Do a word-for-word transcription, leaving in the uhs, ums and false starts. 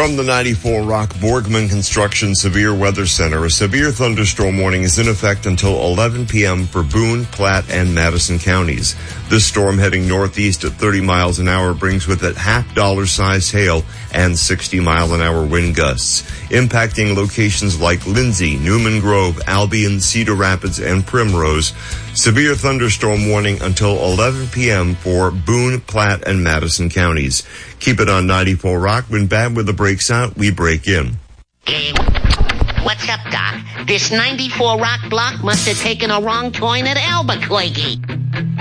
From the ninety-four Rock Borgman Construction Severe Weather Center, a severe thunderstorm warning is in effect until eleven p.m. for Boone, Platte, and Madison counties. This storm heading northeast at thirty miles an hour brings with it half-dollar size hail and sixty mile an hour wind gusts, impacting locations like Lindsay, Newman Grove, Albion, Cedar Rapids, and Primrose. Severe thunderstorm warning until eleven p.m. for Boone, Platte, and Madison counties. Keep it on ninety-four Rock. When bad weather breaks out, we break in. Hey, what's up, Doc? This ninety-four Rock block must have taken a wrong turn at Albuquerque.